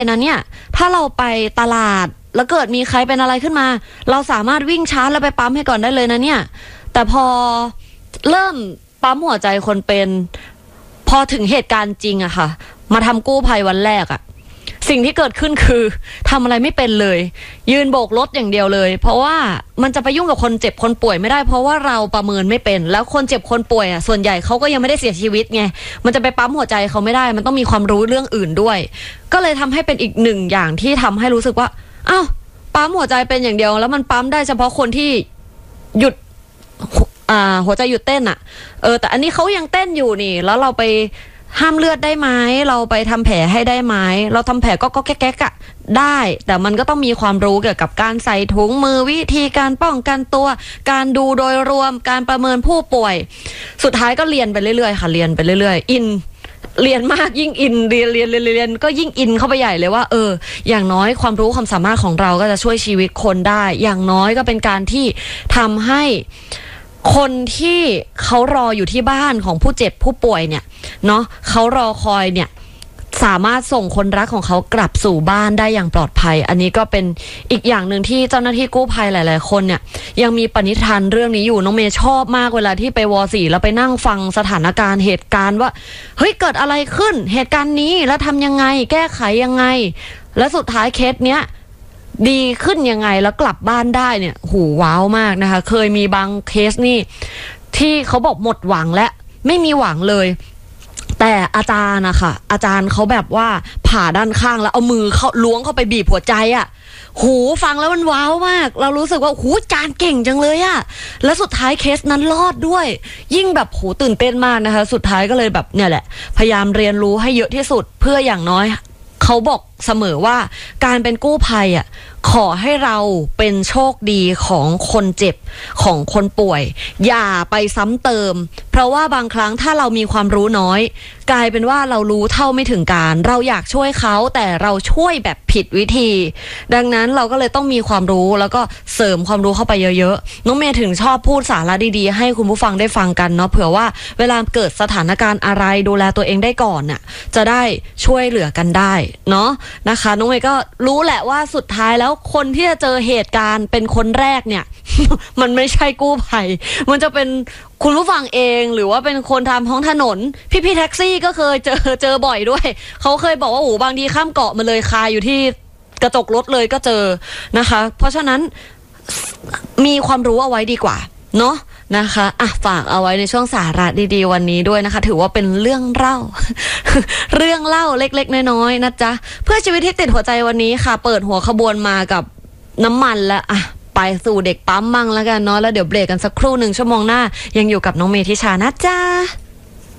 นะเนี่ยถ้าเราไปตลาดแล้วเกิดมีใครเป็นอะไรขึ้นมาเราสามารถวิ่งชาร์จแล้วไปปั๊มให้ก่อนได้เลยนะเนี่ยแต่พอเริ่มปั๊มหัวใจคนเป็นพอถึงเหตุการณ์จริงอะค่ะมาทำกู้ภัยวันแรกอะสิ่งที่เกิดขึ้นคือทำอะไรไม่เป็นเลยยืนโบกรถอย่างเดียวเลยเพราะว่ามันจะไปยุ่งกับคนเจ็บคนป่วยไม่ได้เพราะว่าเราประเมินไม่เป็นแล้วคนเจ็บคนป่วยอ่ะส่วนใหญ่เขาก็ยังไม่ได้เสียชีวิตไงมันจะไปปั๊มหัวใจเขาไม่ได้มันต้องมีความรู้เรื่องอื่นด้วยก็เลยทำให้เป็นอีกหนึ่งอย่างที่ทำให้รู้สึกว่าอ้าวปั๊มหัวใจเป็นอย่างเดียวแล้วมันปั๊มได้เฉพาะคนที่หยุดหัวใจหยุดเต้นอ่ะแต่อันนี้เขายังเต้นอยู่นี่แล้วเราไปห้ามเลือดได้ไหมเราไปทำแผลให้ได้ไหมเราทำแผลก็แก๊กๆอะได้แต่มันก็ต้องมีความรู้เกี่ยวกับการใส่ถุงมือวิธีการป้องกันตัวการดูโดยรวมการประเมินผู้ป่วยสุดท้ายก็เรียนไปเรื่อยๆค่ะเรียนไปเรื่อยๆอินเรียนมากยิ่งอินเรียนก็ยิ่งอินเข้าไปใหญ่เลยว่าอย่างน้อยความรู้ความสามารถของเราก็จะช่วยชีวิตคนได้อย่างน้อยก็เป็นการที่ทำให้คนที่เขารออยู่ที่บ้านของผู้เจ็บผู้ป่วยเนี่ยเนาะเขารอคอยเนี่ยสามารถส่งคนรักของเขากลับสู่บ้านได้อย่างปลอดภัยอันนี้ก็เป็นอีกอย่างหนึ่งที่เจ้าหน้าที่กู้ภัยหลายๆคนเนี่ยยังมีปณิธานเรื่องนี้อยู่น้องเมย์ชอบมากเวลาที่ไปว.4แล้วไปนั่งฟังสถานการณ์เหตุการณ์ว่าเฮ้ยเกิดอะไรขึ้นเหตุการณ์นี้แล้วทำยังไงแก้ไขยังไงและสุดท้ายเคสเนี้ยดีขึ้นยังไงแล้วกลับบ้านได้เนี่ยหูว้าวมากนะคะเคยมีบางเคสนี่ที่เขาบอกหมดหวังและไม่มีหวังเลยแต่อาจารย์นะคะอาจารย์เขาแบบว่าผ่าด้านข้างแล้วเอามือเขาล้วงเข้าไปบีบหัวใจอ่ะหูฟังแล้วมันว้าวมากเรารู้สึกว่าหูอาจารย์เก่งจังเลยอ่ะแล้วสุดท้ายเคสนั้นรอดด้วยยิ่งแบบหูตื่นเต้นมากนะคะสุดท้ายก็เลยแบบเนี่ยแหละพยายามเรียนรู้ให้เยอะที่สุดเพื่ออย่างน้อยเขาบอกเสมอว่าการเป็นกู้ภัยอ่ะขอให้เราเป็นโชคดีของคนเจ็บของคนป่วยอย่าไปซ้ำเติมเพราะว่าบางครั้งถ้าเรามีความรู้น้อยกลายเป็นว่าเรารู้เท่าไม่ถึงการเราอยากช่วยเขาแต่เราช่วยแบบผิดวิธีดังนั้นเราก็เลยต้องมีความรู้แล้วก็เสริมความรู้เข้าไปเยอะๆน้องเมย์ถึงชอบพูดสาระดีๆให้คุณผู้ฟังได้ฟังกันเนาะเผื่อว่าเวลาเกิดสถานการณ์อะไรดูแลตัวเองได้ก่อนน่ะจะได้ช่วยเหลือกันได้เนาะนะคะน้องเมย์ก็รู้แหละว่าสุดท้ายแล้วคนที่จะเจอเหตุการณ์เป็นคนแรกเนี่ย มันไม่ใช่กู้ภัยมันจะเป็นคุณผู้ฟังเองหรือว่าเป็นคนทำท้องถนนพี่ๆแท็กซี่ก็เคยเจอบ่อยด้วยเขาเคยบอกว่าโอ้บางทีข้ามเกาะมาเลยคาอยู่ที่กระจกรถเลยก็เจอนะคะเพราะฉะนั้นมีความรู้เอาไว้ดีกว่าเนาะนะคะฝากเอาไว้ในช่วงสาระดีๆวันนี้ด้วยนะคะถือว่าเป็นเรื่องเล่า เรื่องเล่าเล็กๆน้อยๆนะจ๊ะเพื่อชีวิตที่ติดหัวใจวันนี้ค่ะเปิดหัวขบวนมากับน้ำมันแล้วไปสู่เด็กปั๊มมั่งแล้วกันเนาะแล้วเดี๋ยวเบรกกันสักครู่1 ชั่วโมงหน้ายังอยู่กับน้องเมธิชานะจ๊ะ